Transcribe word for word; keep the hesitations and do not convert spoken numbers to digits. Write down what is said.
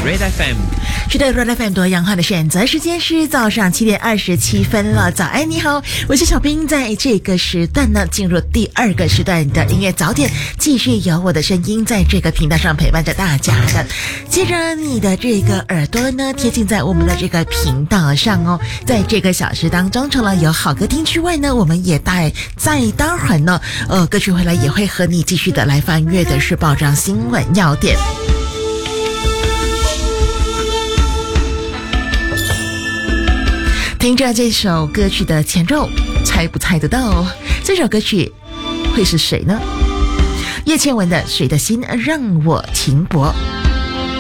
Red F M。 是的 ，Red F M 多样化的选择，时间是早上七点二十七分了。早安，你好，我是小兵，在这个时段呢，进入第二个时段的音乐早点，继续有我的声音在这个频道上陪伴着大家的。接着你的这个耳朵呢，贴近在我们的这个频道上哦。在这个小时当中，除了有好歌听之外呢，我们也带在待会儿呢，呃，歌曲回来也会和你继续的来翻阅的是报章新闻要点。听着这首歌曲的前奏，猜不猜得到这首歌曲会是谁呢？叶倩文的《谁的心让我停泊》。